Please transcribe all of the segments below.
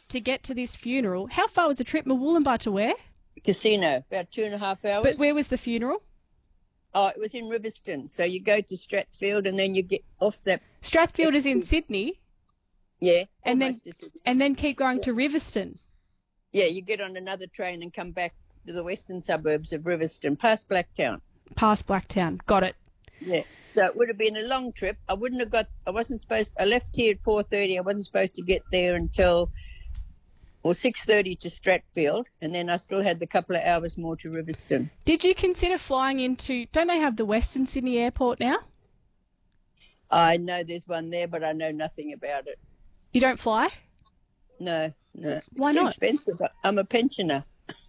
to get to this funeral. How far was the trip, Murwillumbah to where? Casino, about 2.5 hours. But where was the funeral? Oh, it was in Riverstone. So you go to Strathfield and then you get off that. Strathfield is in Sydney. Yeah. And then keep going to Riverstone. Yeah, you get on another train and come back to the western suburbs of Riverstone, past Blacktown. Past Blacktown. Got it. Yeah. So it would have been a long trip. I left here at 4:30. I wasn't supposed to get there until 6:30 to Strathfield, and then I still had the couple of hours more to Riverstone. Did you consider flying into, don't they have the Western Sydney Airport now? I know there's one there, but I know nothing about it. You don't fly? No. Why it's too not? expensive. I'm a pensioner.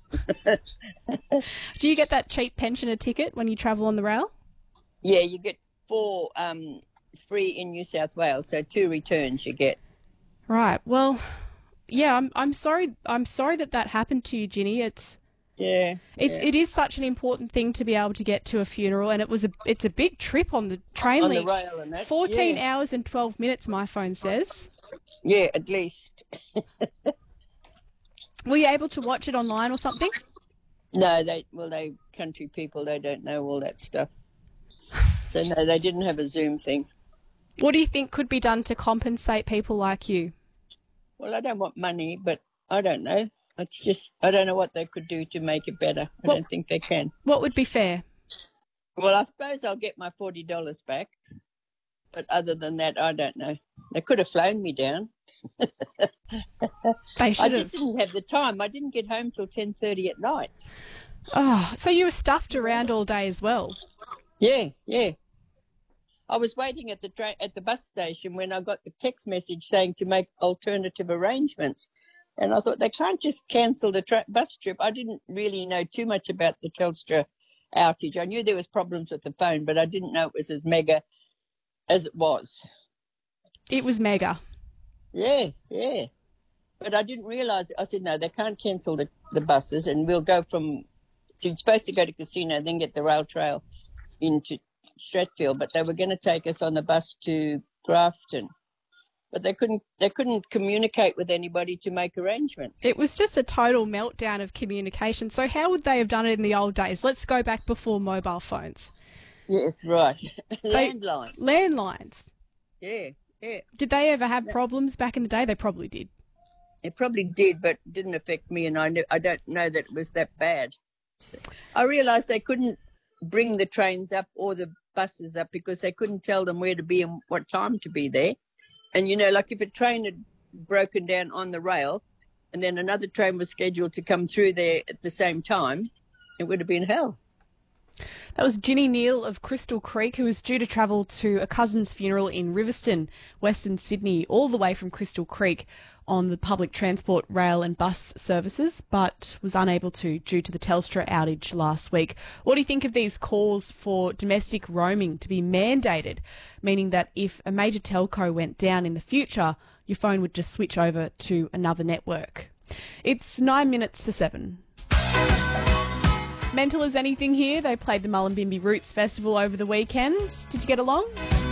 Do you get that cheap pensioner ticket when you travel on the rail? Yeah, you get 4 free in New South Wales, so 2 returns you get. Right. Well, yeah, I'm sorry. I'm sorry that happened to you, Ginny. It is such an important thing to be able to get to a funeral, and it's a big trip on the train on link. The rail and that. 14 hours and 12 minutes, my phone says. Yeah, at least. Were you able to watch it online or something? No, they country people, they don't know all that stuff. So no, they didn't have a Zoom thing. What do you think could be done to compensate people like you? Well, I don't want money, but I don't know. It's just, I don't know what they could do to make it better. I don't think they can. What would be fair? Well, I suppose I'll get my $40 back. But other than that, I don't know. They could have flown me down. They should have. I just didn't have the time. I didn't get home till 10:30 at night. Oh, so you were stuffed around all day as well? Yeah. I was waiting at the bus station when I got the text message saying to make alternative arrangements. And I thought, they can't just cancel the bus trip. I didn't really know too much about the Telstra outage. I knew there was problems with the phone, but I didn't know it was as mega as it was. It was mega. Yeah. But I didn't realise. I said, no, they can't cancel the buses, and we'll go you're supposed to go to Casino, then get the rail trail into Strathfield, but they were going to take us on the bus to Grafton. But they couldn't communicate with anybody to make arrangements. It was just a total meltdown of communication. So how would they have done it in the old days? Let's go back before mobile phones. Yes, right. Landlines. Yeah. Did they ever have problems back in the day? They probably did. It probably did, but it didn't affect me, and I don't know that it was that bad. I realised they couldn't bring the trains up or the buses up because they couldn't tell them where to be and what time to be there. And, like if a train had broken down on the rail and then another train was scheduled to come through there at the same time, it would have been hell. That was Ginny Neal of Crystal Creek, who was due to travel to a cousin's funeral in Riverstone, Western Sydney, all the way from Crystal Creek on the public transport, rail and bus services, but was unable to due to the Telstra outage last week. What do you think of these calls for domestic roaming to be mandated, meaning that if a major telco went down in the future, your phone would just switch over to another network? It's 9 minutes to 7. Mental as anything here. They played the Mullumbimby Roots Festival over the weekend. Did you get along?